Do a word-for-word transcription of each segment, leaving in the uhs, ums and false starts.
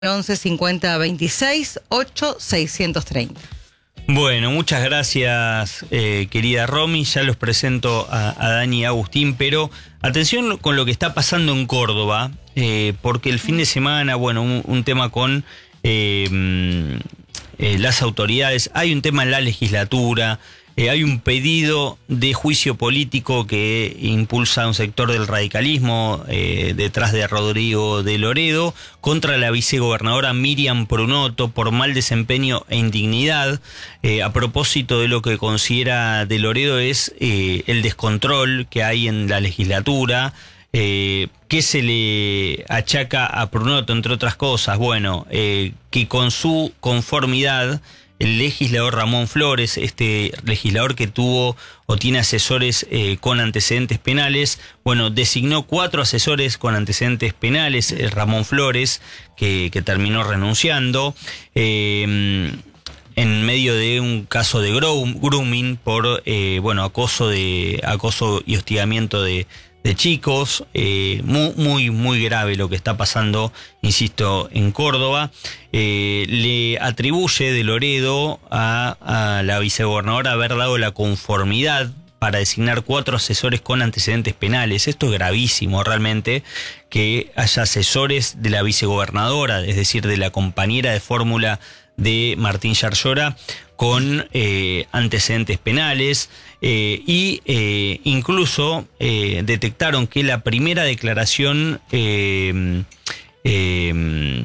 once cincuenta veintiséis ocho seiscientos treinta. Bueno, muchas gracias, eh, querida Romy. Ya los presento a, a Dani y a Agustín, pero atención con lo que está pasando en Córdoba, eh, porque el fin de semana, bueno, un, un tema con eh, eh, las autoridades, hay un tema en la legislatura. Eh, hay un pedido de juicio político que impulsa un sector del radicalismo eh, detrás de Rodrigo de Loredo contra la vicegobernadora Miriam Prunoto por mal desempeño e indignidad. Eh, a propósito de lo que considera de Loredo es eh, el descontrol que hay en la legislatura. Eh, ¿Qué se le achaca a Prunoto, entre otras cosas? Bueno, eh, que con su conformidad el legislador Ramón Flores, este legislador que tuvo o tiene asesores eh, con antecedentes penales, bueno, designó cuatro asesores con antecedentes penales, el Ramón Flores, que, que terminó renunciando, eh, en medio de un caso de grooming por, eh, bueno, acoso de acoso y hostigamiento de de chicos, eh, muy, muy, muy grave lo que está pasando, insisto, en Córdoba. Eh, le atribuye de Loredo a, a la vicegobernadora haber dado la conformidad para designar cuatro asesores con antecedentes penales. Esto es gravísimo realmente, que haya asesores de la vicegobernadora, es decir, de la compañera de fórmula de Martín Yarlora, con eh, antecedentes penales, eh, y eh, incluso eh, detectaron que la primera declaración, eh, eh,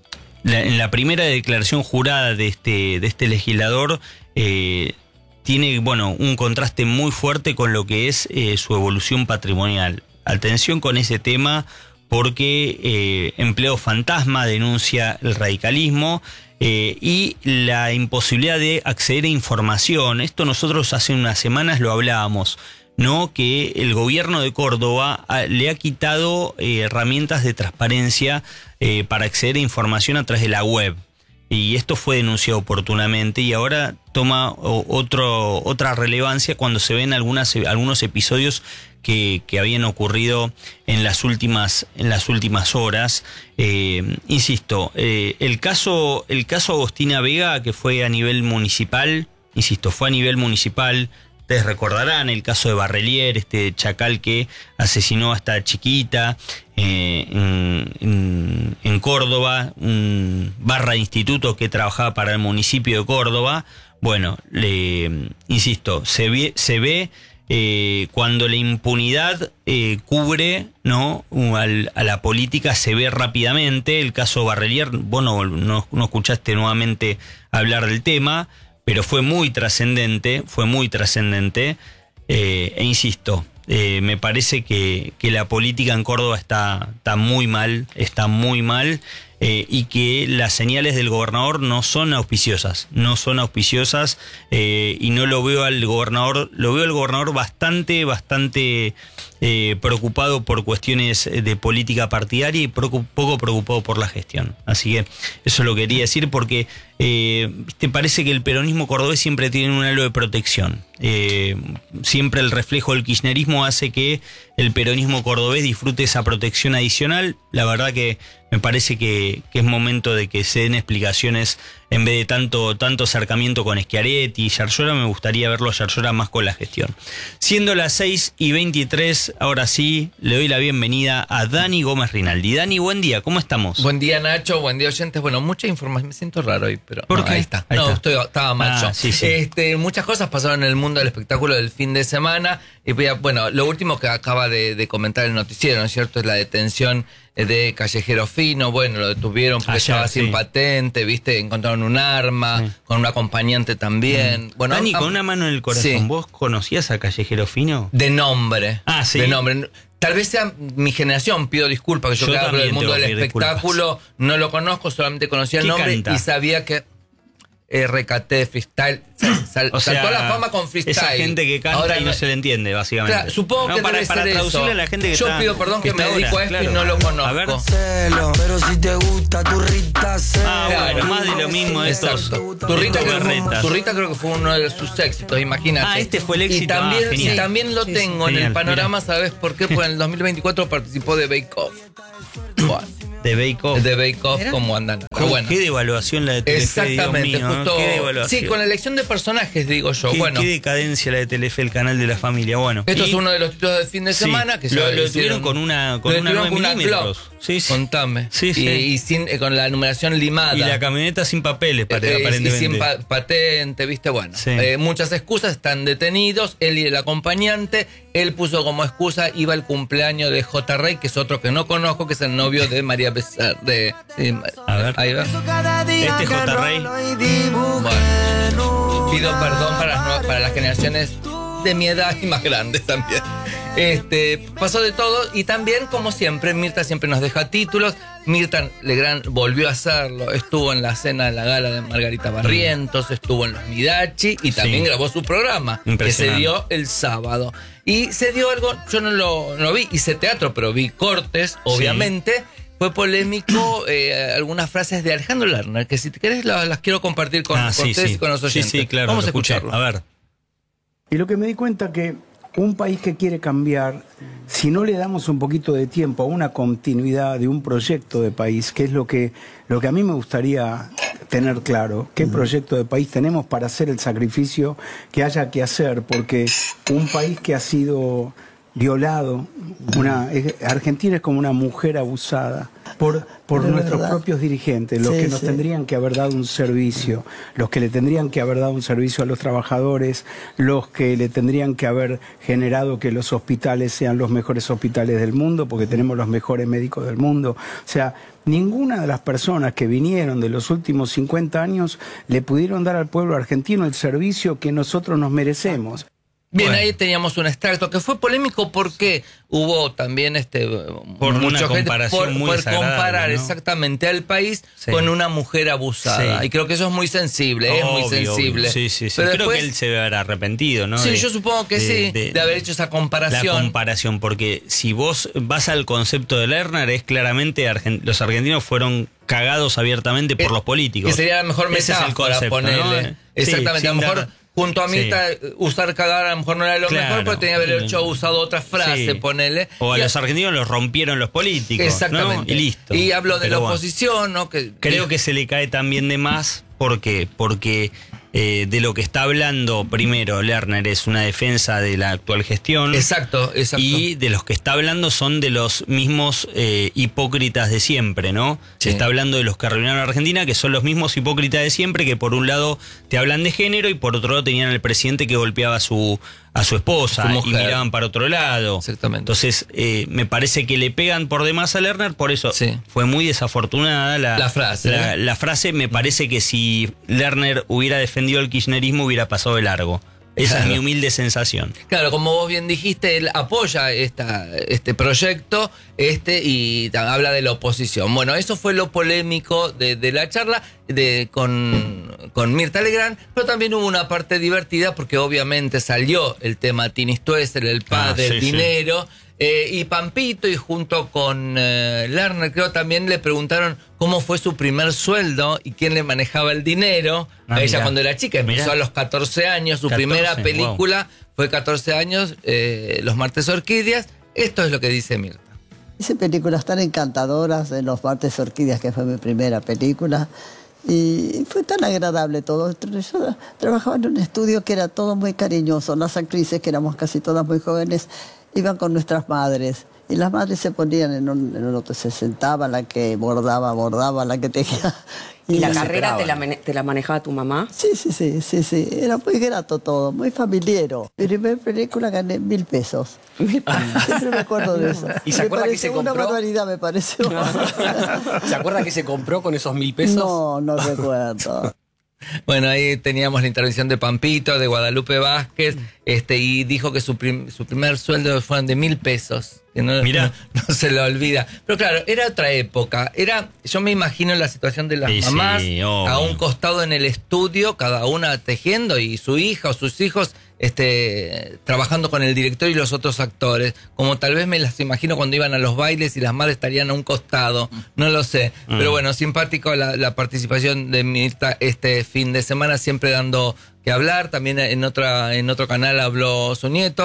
la, en la primera declaración jurada de este, de este legislador, eh, tiene, bueno, un contraste muy fuerte con lo que es eh, su evolución patrimonial. Atención con ese tema, porque eh, empleo fantasma denuncia el radicalismo. Eh, y la imposibilidad de acceder a información. Esto nosotros hace unas semanas lo hablábamos, ¿no? Que el gobierno de Córdoba ha, le ha quitado eh, herramientas de transparencia eh, para acceder a información a través de la web. Y esto fue denunciado oportunamente y ahora toma otro, otra relevancia cuando se ven algunas, algunos episodios que, que habían ocurrido en las últimas, en las últimas horas. Eh, insisto, eh, el caso, el caso Agostina Vega, que fue a nivel municipal, insisto, fue a nivel municipal. Ustedes recordarán el caso de Barrelier, este chacal que asesinó a esta chiquita eh, en, en, en Córdoba, un barra de instituto que trabajaba para el municipio de Córdoba. Bueno, le insisto, se ve, se ve eh, cuando la impunidad eh, cubre, ¿no?, Al, a la política, se ve rápidamente. El caso Barrelier, vos no, no, no escuchaste nuevamente hablar del tema, pero fue muy trascendente, fue muy trascendente, eh, e insisto, eh, me parece que, que la política en Córdoba está, está muy mal, está muy mal, eh, y que las señales del gobernador no son auspiciosas, no son auspiciosas, eh, y no lo veo al gobernador, lo veo al gobernador bastante, bastante eh, preocupado por cuestiones de política partidaria y poco, poco preocupado por la gestión. Así que eso lo quería decir porque eh, te parece que el peronismo cordobés siempre tiene un halo de protección. Eh, siempre el reflejo del kirchnerismo hace que el peronismo cordobés disfrute esa protección adicional. La verdad que me parece que, que es momento de que se den explicaciones en vez de tanto, tanto acercamiento con Schiaretti y Yarlora. Me gustaría verlo a Yarlora más con la gestión. Siendo las seis y veintitrés, ahora sí, le doy la bienvenida a Dani Gómez Rinaldi. Dani, buen día, ¿cómo estamos? Buen día, Nacho, buen día, oyentes. Bueno, mucha información, me siento raro hoy, pero ¿Por no, qué? ahí está. Ahí no, está. Estoy, estaba mal Ah, yo. sí, sí. Este, muchas cosas pasaron en el mundo del espectáculo del fin de semana. Y voy a, bueno, lo último que acaba de, de comentar el noticiero, ¿no es cierto?, es la detención de Callejero Fino. Bueno, lo detuvieron porque Ayer, estaba sí. sin patente, ¿viste? Encontraron un arma, sí, con un acompañante también. Mm. Bueno, Dani, a, con una mano en el corazón, sí. ¿Vos conocías a Callejero Fino? De nombre. Ah, sí. De nombre. Tal vez sea mi generación, pido disculpas, que yo, Yo que hablo del mundo del espectáculo, disculpas. No lo conozco, solamente conocía el ¿Qué nombre canta? Y sabía que eh, recaté freestyle, sal, sal, O sea, saltó a la fama con freestyle. Esa gente que canta Ahora y no se le entiende, básicamente. Claro, supongo no, que para, debe para ser traducirle eso. a la gente que Yo está, pido perdón que, que me está dedico ahora, a esto claro. y no lo conozco. A ver. Celo, pero si te gusta tu Rita, celo. Ah, bueno, más de lo mismo de estos, Exacto. de Turrita, estos creo que, berretas. Turrita creo que fue uno de sus éxitos, imagínate. Ah, este fue el éxito. Y también, Ah, genial. y también lo Sí, tengo sí. en Genial, el panorama, mira. ¿sabes por qué? Porque en el dos mil veinticuatro participó de Bake Off. Bueno. De Bake Off. De Bake Off como andan. Pero bueno. Qué devaluación la de Telefe, Exactamente, Dios mío, justo. qué devaluación. Sí, con la elección de personajes, digo yo. Qué, bueno. qué decadencia la de Telefe, el canal de la familia. Bueno. Esto y, es uno de los títulos del fin de sí, semana que lo, ya lo hicieron, tuvieron con una con lo una tuvieron nueve con una milímetros. Glock. Sí, sí. Contame. Sí, sí. Y, y sin, eh, con la numeración limada. Y la camioneta sin papeles, pare, Eh, aparentemente. Y sin pa patente, viste, bueno. Sí. Eh, muchas excusas, están detenidos. Él y el acompañante. Él puso como excusa, iba al cumpleaños de J. Rey, que es otro que no conozco, que es el novio de María Becerra. De, sí, A ver. ahí va. Este es J. Rey. Bueno, pido perdón para las, nuevas- para las generaciones de mi edad y más grandes también. Este, pasó de todo y también, como siempre, Mirta siempre nos deja títulos. Mirta Legrand volvió a hacerlo, estuvo en la cena de la gala de Margarita Barrientos, estuvo en los Midachi y también Sí. grabó su programa, que se Impresionante. dio el sábado. Y se dio algo, yo no lo, no lo vi, hice teatro, pero vi cortes, obviamente. Fue polémico eh, algunas frases de Alejandro Lerner, que si te querés las, las quiero compartir con, Ah, con sí, ustedes sí. y con los oyentes. Sí, sí, claro. Vamos lo a escuché. escucharlo. A ver. Y lo que me di cuenta que un país que quiere cambiar, si no le damos un poquito de tiempo a una continuidad de un proyecto de país, que es lo que, lo que a mí me gustaría tener claro, qué proyecto de país tenemos para hacer el sacrificio que haya que hacer, porque un país que ha sido violado, una, es- Argentina es como una mujer abusada por, por De nuestros verdad. propios dirigentes, los Sí, que nos sí. tendrían que haber dado un servicio, los que le tendrían que haber dado un servicio a los trabajadores, los que le tendrían que haber generado que los hospitales sean los mejores hospitales del mundo, porque tenemos los mejores médicos del mundo. O sea, ninguna de las personas que vinieron de los últimos cincuenta años le pudieron dar al pueblo argentino el servicio que nosotros nos merecemos. Bien, Bueno. ahí teníamos un extracto que fue polémico porque hubo también este Por una mucha gente comparación por, muy por desagradable, comparar ¿no? exactamente al país Sí. con una mujer abusada. Sí. Y creo que eso es muy sensible, es muy Obvio, sensible. obvio. Sí, sí, sí. Pero Creo después- que él se debe haber arrepentido, ¿no? Sí, De- yo supongo que sí, de haber hecho esa La comparación. comparación, porque si vos vas al concepto de Lerner, es claramente argen- los argentinos fueron cagados abiertamente por Eh, los políticos. Que sería la mejor Ese es el metáfora concepto, ponerle. ¿no? Exactamente, Sí, a lo sin mejor dar- junto a Sí. Mirta usar cagar a lo mejor no era lo Claro. mejor, pero tenía que haber hecho, Sí. usado otra frase, Sí. ponele. O a Y los argentinos los rompieron los políticos. Exactamente. ¿no? Y listo. Y habló de Pero la bueno. oposición, ¿no? Que, Creo que se le cae también de más. ¿Por qué? Porque eh, de lo que está hablando primero Lerner es una defensa de la actual gestión. Exacto, exacto. Y de los que está hablando son de los mismos eh, hipócritas de siempre, ¿no? Sí. Se está hablando de los que arruinaron a Argentina, que son los mismos hipócritas de siempre, que por un lado te hablan de género y por otro lado tenían al presidente que golpeaba a su, a su esposa Su y mujer. miraban para otro lado. Exactamente. Entonces, eh, me parece que le pegan por demás a Lerner, por eso Sí. fue muy desafortunada la, La frase, La, ¿eh? la frase me parece que si Lerner hubiera defendido el kirchnerismo hubiera pasado de largo. Esa Claro. es mi humilde sensación. Claro, como vos bien dijiste, él apoya esta, este proyecto este y ta- habla de la oposición. Bueno, eso fue lo polémico de, de la charla de, con, con Mirta Legrand, pero también hubo una parte divertida porque obviamente salió el tema Tini Stoessel, el padre, Ah, sí, el sí. dinero. Eh, y Pampito, y junto con eh, Lerner, creo también le preguntaron cómo fue su primer sueldo y quién le manejaba el dinero. Ah, a ella mirá. cuando era chica, empezó Mirá. a los catorce años, su catorce, primera wow. película fue catorce años, eh, Los Martes Orquídeas. Esto es lo que dice Mirta. Hice películas tan encantadoras en Los Martes Orquídeas, que fue mi primera película, y fue tan agradable todo. Yo trabajaba en un estudio que era todo muy cariñoso. Las actrices, que éramos casi todas muy jóvenes, iban con nuestras madres. Y las madres se ponían en un, en un otro, se sentaban, la que bordaba, bordaba, la que tejía. ¿Y la se carrera te la, esperaban. mane- te la manejaba tu mamá? Sí, sí, sí, sí, sí. Era muy grato todo, muy familiero. Mi primera película gané mil pesos. Siempre me acuerdo de eso. ¿Y se me acuerda que pareció se una compró? barbaridad, me pareció. ¿Se acuerda que se compró con esos mil pesos? No, no recuerdo. Bueno, ahí teníamos la intervención de Pampito, de Guadalupe Vázquez, este, y dijo que su, prim- su primer sueldo fueron de mil pesos. Que no, Mirá. no, no se lo olvida. Pero claro, era otra época. Era, yo me imagino la situación de las Sí, mamás sí, obvio. a un costado en el estudio, cada una tejiendo, y su hija o sus hijos este, trabajando con el director y los otros actores. Como tal vez me las imagino cuando iban a los bailes y las madres estarían a un costado. No lo sé. Mm. Pero bueno, simpático la, la participación de Mirta este fin de semana, siempre dando que hablar. También en otra en otro canal habló su nieto,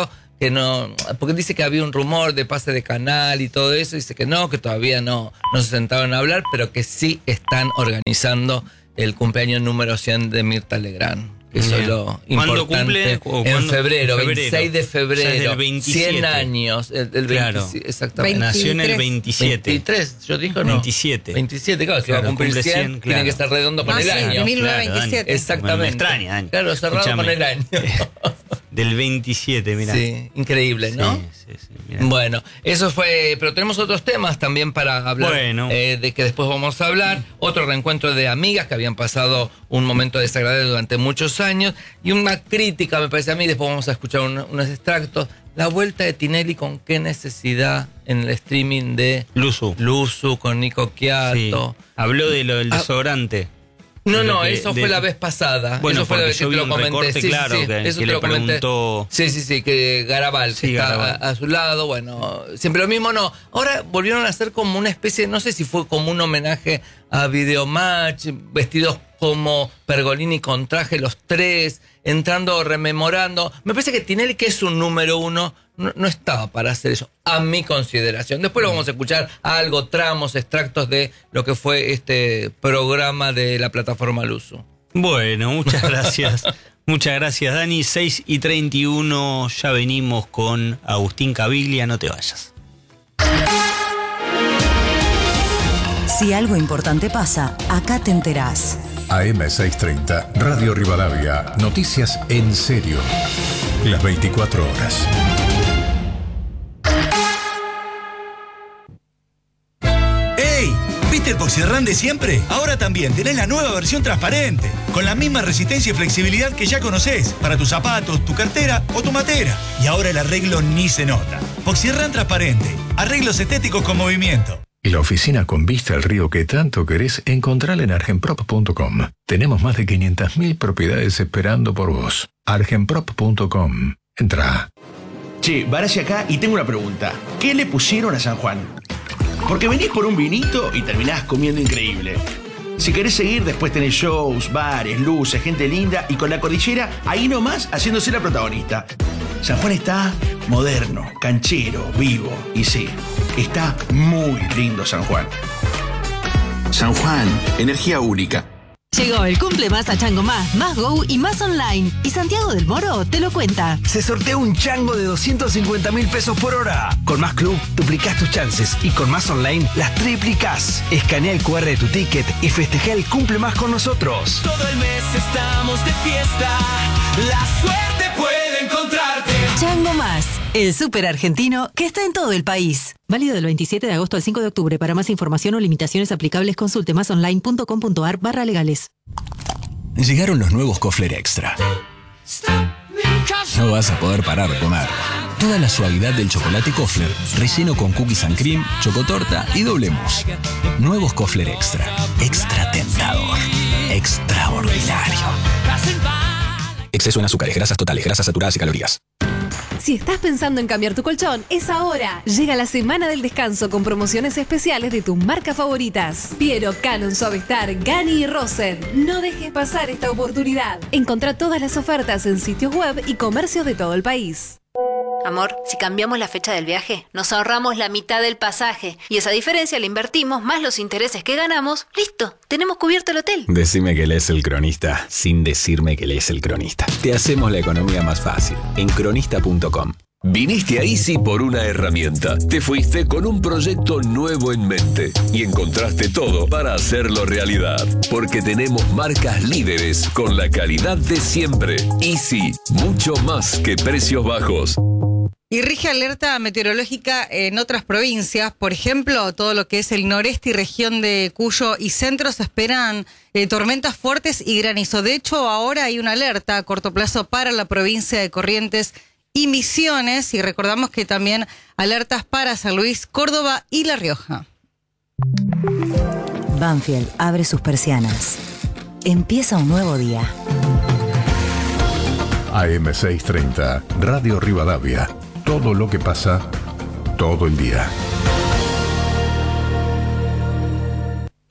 que no, porque dice que había un rumor de pase de canal y todo eso, dice que no, que todavía no, no se sentaron a hablar, pero que sí están organizando el cumpleaños número cien de Mirta Legrand. Eso es lo ¿Cuándo importante. cumple? En febrero, febrero, veintiséis de febrero. O sea, es del veintisiete. cien años. El, el Claro. veintisiete, exactamente. Nació en el veintisiete. veintitrés, yo digo, ¿no? veintisiete. veintisiete, claro, si Claro, va a cumplir cumple cien, cien, tiene claro. que estar redondo con Ah, el sí, año. de mil novecientos veintisiete. Claro, Exactamente. Me extraña, Dani. Claro, cerrado Escúchame. con el año. Del veintisiete, mirá. Sí, increíble, ¿no? Sí, sí, sí, mirá. Bueno, eso fue, pero tenemos otros temas también para hablar, Bueno. eh, de que después vamos a hablar. Otro reencuentro de amigas que habían pasado un momento desagradable durante muchos años y una crítica, me parece a mí, después vamos a escuchar un- unos extractos. La vuelta de Tinelli con qué necesidad en el streaming de Luzu. Luzu, con Nico Sí. Quiato. Habló de lo del Ah. desodorante. No, De lo no, que- eso de- fue la vez pasada. Bueno, eso fue la porque vez que yo te vi lo un comenté. recorte, Sí, sí, claro, sí, que- eso que te le lo comenté. preguntó- Sí, sí, sí, que Garabal, Sí, que está Garabal. A, a su lado, bueno, siempre lo mismo, no. Ahora volvieron a hacer como una especie, no sé si fue como un homenaje a Videomatch, vestidos como Pergolini con traje los tres, entrando, rememorando. Me parece que Tinelli, que es un número uno, no, no estaba para hacer eso, a mi consideración. Después lo vamos a escuchar algo, tramos, extractos de lo que fue este programa de la plataforma Luzu. Bueno, muchas gracias. Muchas gracias, Dani. seis y treinta y uno, ya venimos con Agustín Caviglia, no te vayas. Si algo importante pasa, acá te enterás. A M seiscientos treinta, Radio Rivadavia, noticias en serio. Las veinticuatro horas. ¡Ey! ¿Viste el Poxirrán de siempre? Ahora también tenés la nueva versión transparente, con la misma resistencia y flexibilidad que ya conocés, para tus zapatos, tu cartera o tu matera. Y ahora el arreglo ni se nota. Poxirrán transparente, arreglos estéticos con movimiento. Y la oficina con vista al río que tanto querés, encontrala en argenprop punto com. Tenemos más de quinientas mil propiedades esperando por vos. argenprop punto com. Entrá. Che, Barassi acá y tengo una pregunta. ¿Qué le pusieron a San Juan? Porque venís por un vinito y terminás comiendo increíble. Si querés seguir, después tenés shows, bares, luces, gente linda y con la cordillera ahí nomás haciéndose la protagonista. San Juan está moderno, canchero, vivo y sí, está muy lindo San Juan. San Juan, energía única. Llegó el cumple más a Chango Más, Más Go y Más Online. Y Santiago del Moro te lo cuenta. Se sortea un chango de doscientos cincuenta mil pesos por hora. Con Más Club duplicás tus chances y con Más Online las triplicás. Escanea el cu erre de tu ticket y festeja el cumple más con nosotros. Todo el mes estamos de fiesta. La suerte puede encontrarte. Chango Más, el súper argentino que está en todo el país. Válido del veintisiete de agosto al cinco de octubre. Para más información o limitaciones aplicables, consulte másonline.com.ar barra legales. Llegaron los nuevos Kofler Extra. No vas a poder parar de comer. Toda la suavidad del chocolate Kofler, relleno con cookies and cream, chocotorta y doble mousse. Nuevos Kofler Extra. Extra tentador. Extraordinario. Exceso en azúcares, grasas totales, grasas saturadas y calorías. Si estás pensando en cambiar tu colchón, es ahora. Llega la semana del descanso con promociones especiales de tus marcas favoritas. Piero, Canon, Suavestar, Gani y Rosen. No dejes pasar esta oportunidad. Encontrá todas las ofertas en sitios web y comercios de todo el país. Amor, si cambiamos la fecha del viaje, nos ahorramos la mitad del pasaje. Y esa diferencia la invertimos más los intereses que ganamos. ¡Listo! Tenemos cubierto el hotel. Decime que lees El Cronista sin decirme que lees El Cronista. Te hacemos la economía más fácil en cronista punto com. Viniste a Easy por una herramienta. Te fuiste con un proyecto nuevo en mente y encontraste todo para hacerlo realidad. Porque tenemos marcas líderes con la calidad de siempre. Easy, mucho más que precios bajos. Y rige alerta meteorológica en otras provincias. Por ejemplo, todo lo que es el noreste y región de Cuyo y centro se esperan eh, tormentas fuertes y granizo. De hecho, ahora hay una alerta a corto plazo para la provincia de Corrientes y Misiones. Y recordamos que también alertas para San Luis, Córdoba y La Rioja. Banfield abre sus persianas. Empieza un nuevo día. A M seiscientos treinta, Radio Rivadavia. Todo lo que pasa, todo el día.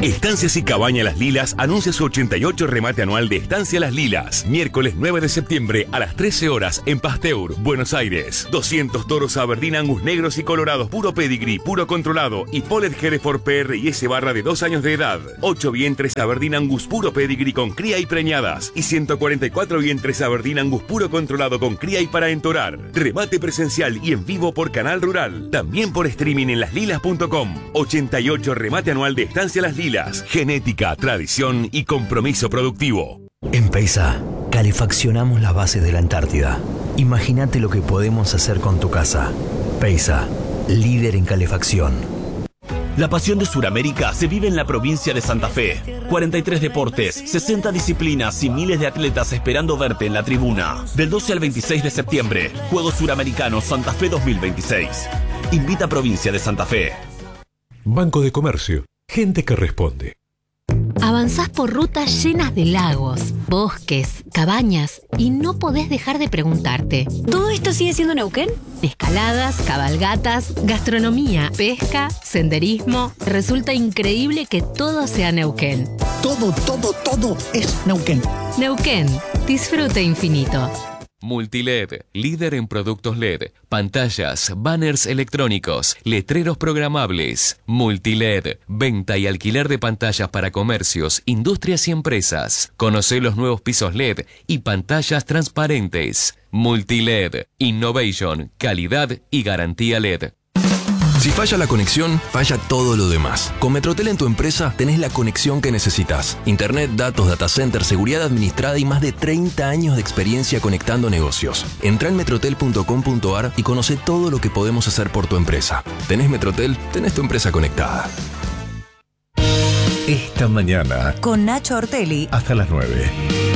Estancias y Cabaña Las Lilas anuncia su ochenta y ocho remate anual de Estancia Las Lilas. Miércoles nueve de septiembre a las trece horas en Pasteur, Buenos Aires. doscientos toros Aberdeen Angus negros y colorados, puro pedigree, puro controlado y Polled Hereford P R y S barra de dos años de edad. ocho vientres Aberdeen Angus puro pedigree con cría y preñadas. Y ciento cuarenta y cuatro vientres Aberdeen Angus puro controlado con cría y para entorar. Remate presencial y en vivo por Canal Rural. También por streaming en las lilas punto com. ochenta y ocho remate anual de Estancia Las Lilas. Genética, tradición y compromiso productivo. En Peisa, calefaccionamos las bases de la Antártida. Imagínate lo que podemos hacer con tu casa. Peisa, líder en calefacción. La pasión de Sudamérica se vive en la provincia de Santa Fe. cuarenta y tres deportes, sesenta disciplinas y miles de atletas esperando verte en la tribuna. Del doce al veintiséis de septiembre, Juegos Suramericanos Santa Fe dos mil veintiséis. Invita a Provincia de Santa Fe. Banco de Comercio. Gente que responde. Avanzás por rutas llenas de lagos, bosques, cabañas y no podés dejar de preguntarte: ¿todo esto sigue siendo Neuquén? Escaladas, cabalgatas, gastronomía, pesca, senderismo. Resulta increíble que todo sea Neuquén. Todo, todo, todo es Neuquén. Neuquén, disfrute infinito. Multiled, líder en productos L E D, pantallas, banners electrónicos, letreros programables. Multiled, venta y alquiler de pantallas para comercios, industrias y empresas. Conoce los nuevos pisos L E D y pantallas transparentes. Multiled, innovation, calidad y garantía L E D. Si falla la conexión, falla todo lo demás. Con Metrotel en tu empresa tenés la conexión que necesitas. Internet, datos, data center, seguridad administrada y más de treinta años de experiencia conectando negocios. Entrá en metrotel punto com punto ar y conoce todo lo que podemos hacer por tu empresa. ¿Tenés Metrotel? Tenés tu empresa conectada. Esta mañana. Con Nacho Ortelli. Hasta las nueve.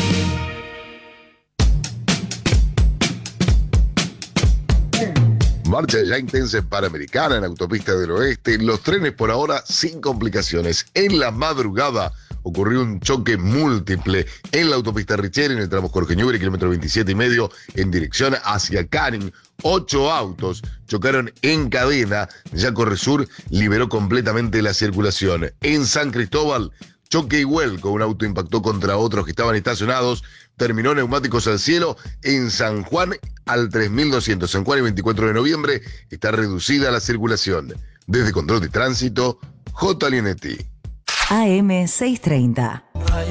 Marcha ya intensa en Panamericana, en Autopista del Oeste. Los trenes por ahora sin complicaciones. En la madrugada ocurrió un choque múltiple en la autopista Richeri, en el tramo Jorge Newbery, kilómetro veintisiete y medio, en dirección hacia Canning. Ocho autos chocaron en cadena. Ya Corresur liberó completamente la circulación. En San Cristóbal, choque y vuelco. Un auto impactó contra otros que estaban estacionados. Terminó neumáticos al cielo. En San Juan, al tres mil doscientos. San Juan y veinticuatro de noviembre está reducida la circulación. Desde Control de Tránsito, J. Lienetti. A M seiscientos treinta.